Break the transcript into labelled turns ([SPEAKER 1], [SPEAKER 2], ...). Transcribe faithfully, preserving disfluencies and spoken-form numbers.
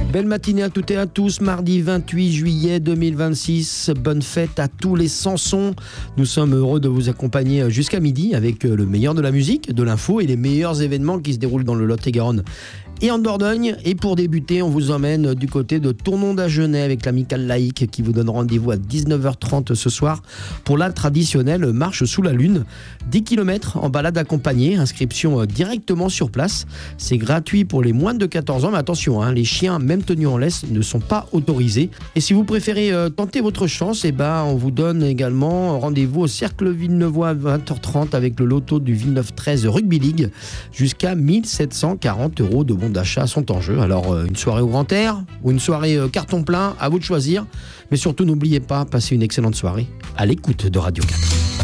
[SPEAKER 1] Belle matinée à toutes et à tous, mardi vingt-huit juillet deux mille vingt-six. Bonne fête à tous les Sansons. Nous sommes heureux de vous accompagner jusqu'à midi avec le meilleur de la musique, de l'info et les meilleurs événements qui se déroulent dans le Lot-et-Garonne et en Dordogne. Et pour débuter, on vous emmène du côté de Tournon-d'Agenais avec l'Amicale Laïque qui vous donne rendez-vous à dix-neuf heures trente ce soir pour la traditionnelle marche sous la lune. dix kilomètres en balade accompagnée, inscription directement sur place. C'est gratuit pour les moins de quatorze ans, mais attention, hein, les chiens, même tenus en laisse, ne sont pas autorisés. Et si vous préférez euh, tenter votre chance, eh ben, on vous donne également rendez-vous au Cercle Villeneuvois à vingt heures trente avec le loto du Villeneuve treize Rugby League. Jusqu'à mille sept cent quarante euros de bons d'achat sont en jeu. Alors, euh, une soirée au grand air ou une soirée euh, carton plein, à vous de choisir. Mais surtout, n'oubliez pas, passez une excellente soirée à l'écoute de Radio quatre.